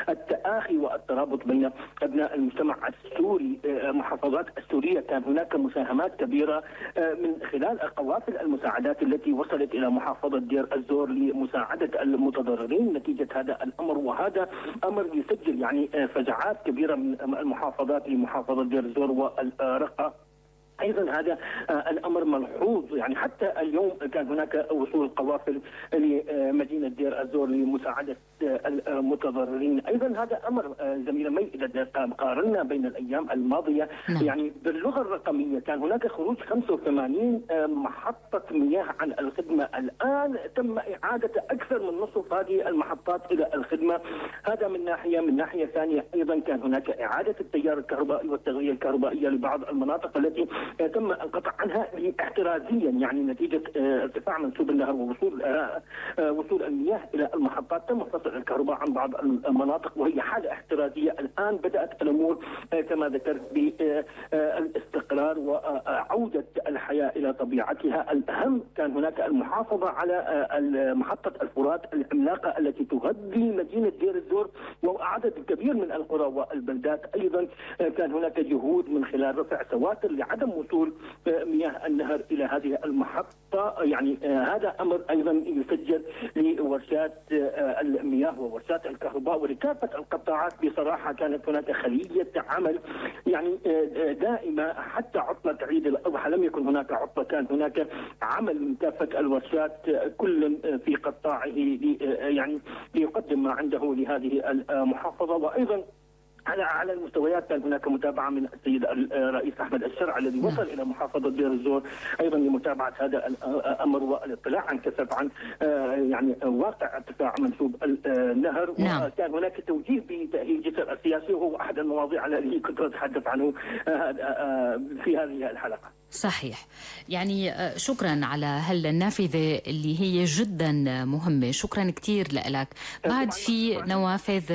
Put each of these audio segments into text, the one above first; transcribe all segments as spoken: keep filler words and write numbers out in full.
التآخي والترابط بين أبناء المجتمع السوري. محافظات السورية كان هناك مساهمات كبيرة من خلال قوافل المساعدات التي وصلت إلى محافظة دير الزور لمساعدة المتضررين نتيجة هذا الأمر، وهذا أمر يسجل يعني فجعات كبيرة من المحافظات لمحافظة دير الزور والرقة. ايضا هذا الامر ملحوظ، يعني حتى اليوم كان هناك وصول قوافل لمدينه دير الزور لمساعده المتضررين. ايضا هذا امر زميله مي اذا قارنا بين الايام الماضيه يعني باللغه الرقميه كان هناك خروج خمسة وثمانين محطه مياه عن الخدمه، الان تم اعاده اكثر من نصف هذه المحطات الى الخدمه. هذا من ناحيه، من ناحيه ثانيه ايضا كان هناك اعاده التيار الكهربائي والتغذيه الكهربائيه لبعض المناطق التي تم القطع عنها احترازيا، يعني نتيجه ارتفاع منسوب النهر ووصول وصول المياه الى المحطات تم فصل الكهرباء عن بعض المناطق وهي حاله احترازيه. الان بدات الامور كما ذكرت بالاستقرار وعوده الحياه الى طبيعتها. الاهم كان هناك المحافظه على محطه الفرات العملاقه التي تغذي مدينه دير الزور وعدد كبير من القرى والبلدات. ايضا كان هناك جهود من خلال رفع سواتر لعدم وصول مياه النهر الى هذه المحطه، يعني هذا امر ايضا يسجل لورشات المياه وورشات الكهرباء ولكافه القطاعات. بصراحه كانت هناك خليه عمل يعني دائمه حتى عطله عيد الاضحى لم يكن هناك عطله، كان هناك عمل من كافه الورشات كل في قطاعه يعني ليقدم ما عنده لهذه المحافظه. وايضا على على المستويات كان هناك متابعه من السيد الرئيس احمد الشرع الذي وصل الى محافظه دير الزور ايضا لمتابعه هذا الامر والاطلاع عن كسب عن يعني واقع ارتفاع منسوب النهر. نعم. وكان هناك توجيه بتاهيل جسر السياسي وهو احد المواضيع التي كنت اتحدث عنه في هذه الحلقه. صحيح، يعني شكرا على هالنافذه اللي هي جدا مهمه، شكرا كثير لك. بعد في نوافذ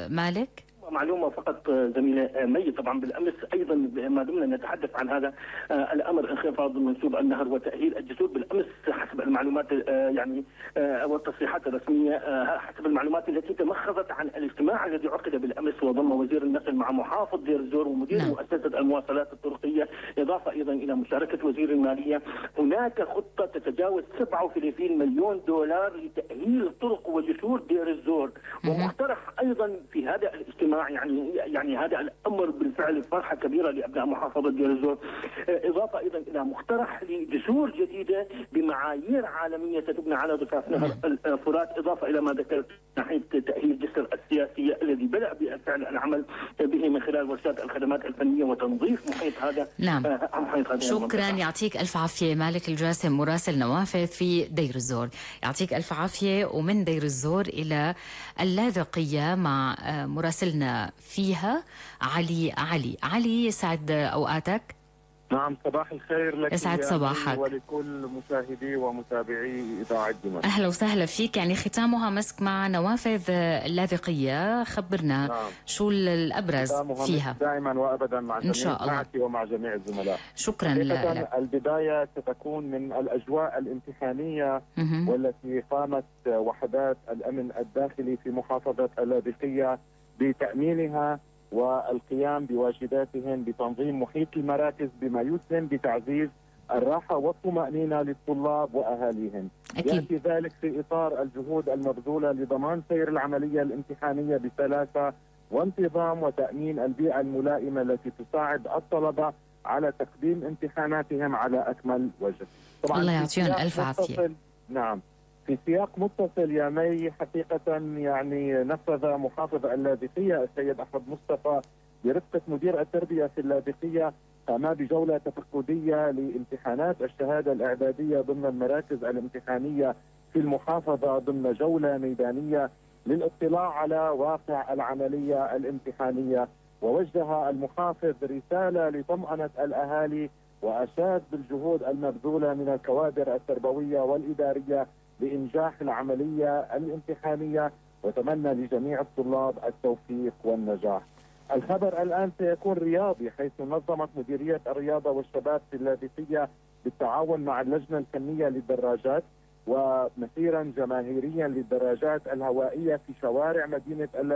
مالك؟ معلومه فقط زميله مي، طبعا بالامس ايضا ما دمنا نتحدث عن هذا الامر انخفاض منسوب النهر وتاهيل الجسور، بالامس حسب المعلومات يعني والتصريحات الرسميه حسب المعلومات التي تمخضت عن الاجتماع الذي عقد بالامس وضم وزير النقل مع محافظ دير الزور ومدير نعم. مؤسسه المواصلات الطرقيه، اضافه ايضا الى مشاركه وزير الماليه. هناك خطه تتجاوز سبعة وثلاثين مليون دولار لتاهيل طرق وجسور دير الزور، ومقترح ايضا في هذا الاجتماع يعني يعني هذا الامر بالفعل فرحه كبيره لابناء محافظه دير الزور، اضافه ايضا الى مقترح لجسور جديده بمعايير عالميه ستبنى على ضفاف نهر الفرات، اضافه الى ما ذكرت ناحيه تاهيل الجسر السياسيه الذي بدا بالفعل العمل به من خلال ورشات الخدمات الفنيه وتنظيف محيط هذا. نعم. محيط هذا. شكرا المنطقة. يعطيك الف عافيه مالك الجاسم مراسل نوافذ في دير الزور، يعطيك الف عافيه. ومن دير الزور الى اللاذقيه مع مراسلنا فيها علي علي علي يسعد اوقاتك. نعم، صباح الخير لك يسعد صباحك ولكل مشاهدي ومتابعي اذاعه دمشق. اهلا وسهلا فيك. يعني ختامها مسك مع نوافذ اللاذقيه، خبرنا نعم. شو الابرز فيها؟ دائما وابدا مع ان شاء الله ومع جميع الزملاء. شكرا لك. البدايه ستكون من الاجواء الامتحانيه م- والتي قامت وحدات الامن الداخلي في محافظه اللاذقيه بتأمينها والقيام بواجباتهم بتنظيم محيط المراكز بما يسهم بتعزيز الراحة والطمأنينة للطلاب وأهاليهم. أكيد. يأتي ذلك في إطار الجهود المبذولة لضمان سير العملية الامتحانية بسلاسة وانتظام وتأمين البيئة الملائمة التي تساعد الطلبة على تقديم امتحاناتهم على أكمل وجه. طبعا الله يعطيهم ألف عافية. نعم، في سياق متصل يا مي، حقيقة يعني نفذ محافظ اللاذقية السيد أحمد مصطفى برفقة مدير التربية في اللاذقية قام بجولة تفقدية لامتحانات الشهادة الإعدادية ضمن المراكز الامتحانية في المحافظة ضمن جولة ميدانية للاطلاع على واقع العملية الامتحانية. ووجه المحافظ رسالة لطمأنة الأهالي وأشاد بالجهود المبذولة من الكوادر التربوية والإدارية لإنجاح العملية الامتحانية، وتمنى لجميع الطلاب التوفيق والنجاح. الخبر الآن سيكون رياضي، حيث نظمت مديرية الرياضة والشباب في اللاذقية بالتعاون مع اللجنة الفنية للدراجات ومسيرا جماهيريا للدراجات الهوائية في شوارع مدينة